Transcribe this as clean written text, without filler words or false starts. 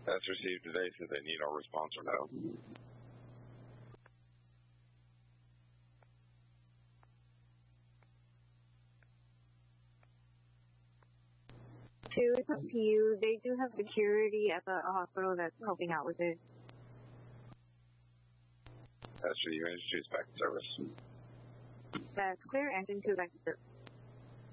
That's received today. Since they need our response or no. It's up to you. They do have security at the hospital that's helping out with it. That's for you. Introduce back to service. That's clear. Engine 2 back to service.